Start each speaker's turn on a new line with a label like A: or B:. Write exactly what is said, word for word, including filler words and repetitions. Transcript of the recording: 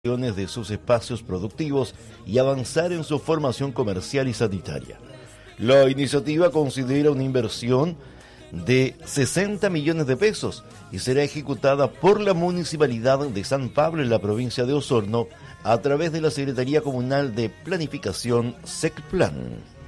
A: de sus espacios productivos y avanzar en su formación comercial y sanitaria. La iniciativa considera una inversión de sesenta millones de pesos y será ejecutada por la Municipalidad de San Pablo en la provincia de Osorno a través de la Secretaría Comunal de Planificación SECPLAN.